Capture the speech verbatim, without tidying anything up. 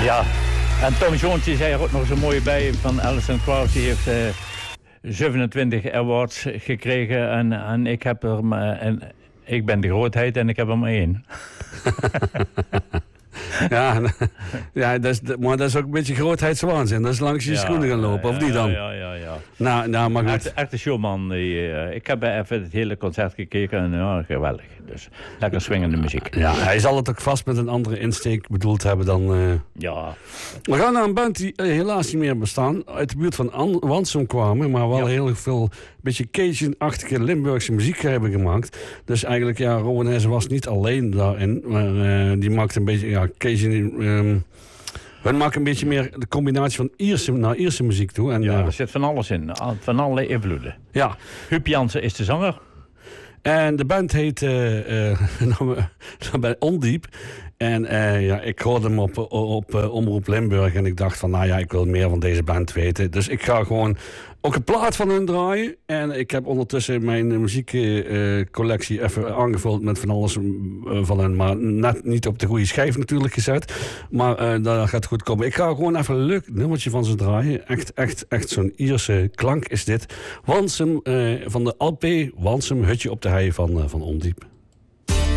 Ja, en Tom Jones die zei er ook nog zo mooi bij van Alison Krauss. Die heeft uh, zevenentwintig awards gekregen en, en ik heb er maar, en ik ben de grootheid en ik heb er maar één. Ja, ja dat is, maar dat is ook een beetje grootheidswaanzin. Dat is langs je ja, schoenen gaan lopen, ja, of niet dan? Ja, ja, ja. Nou, nou maar goed. Echt, echt een showman. Die, uh, ik heb even het hele concert gekeken en ja, geweldig. Dus lekker swingende muziek. Ja, hij zal het ook vast met een andere insteek bedoeld hebben dan... Uh... Ja. We gaan naar een band die uh, helaas niet meer bestaan. Uit de buurt van An- Wansum kwamen, maar wel ja. heel veel... beetje Cajun-achtige Limburgse muziek hebben gemaakt. Dus eigenlijk, ja, Rowan Hesse was niet alleen daarin. Maar uh, die maakte een beetje, ja, Cajun... Um, we maken een beetje meer de combinatie van Ierse naar Ierse muziek toe. En, ja, uh, er zit van alles in. Van allerlei invloeden. Ja. Huub Jansen is de zanger. En de band heet uh, uh, bij Ondiep. En uh, ja, ik hoorde hem op, op uh, Omroep Limburg en ik dacht van, nou ja, ik wil meer van deze band weten. Dus ik ga gewoon ook een plaat van hun draaien. En ik heb ondertussen mijn muziekcollectie uh, even aangevuld met van alles uh, van hen. Maar net niet op de goede schijf natuurlijk gezet. Maar uh, dat gaat goed komen. Ik ga gewoon even een leuk nummertje van ze draaien. Echt, echt, echt zo'n Ierse klank is dit. Wansum uh, van de L P Wansum, Hutje op de Hei van, uh, van Ondiep.